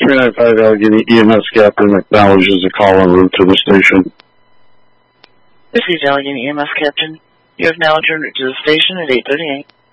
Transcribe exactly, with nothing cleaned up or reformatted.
three nine five Allegheny E M S Captain acknowledges a call en route to the station. This is Allegheny E M S Captain. You have now returned to the station at eight thirty-eight.